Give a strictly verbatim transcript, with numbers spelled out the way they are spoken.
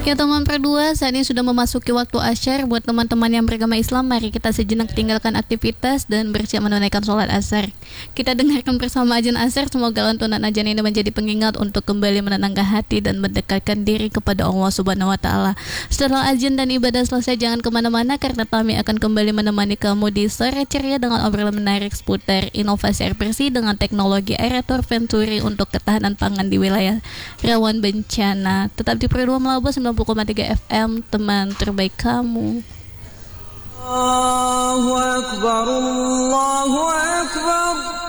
Ya teman berdua, saat ini sudah memasuki waktu asyar. Buat teman-teman yang beragama Islam, mari kita sejenak tinggalkan aktivitas dan bersiap menunaikan sholat asar. Kita dengarkan bersama azan asar. Semoga lantunan azan ini menjadi pengingat untuk kembali menenangkan hati dan mendekatkan diri kepada Allah Subhanahu Wa Taala. Setelah azan dan ibadah selesai, jangan kemana-mana karena kami akan kembali menemani kamu di sore ceria dengan obrolan menarik seputar inovasi air bersih dengan teknologi aerator Venturi untuk ketahanan pangan di wilayah rawan bencana. Tetap di Pro dua Melabu sembilan puluh koma tiga F M, teman terbaik kamu. Allahu Akbar, Allahu Akbar.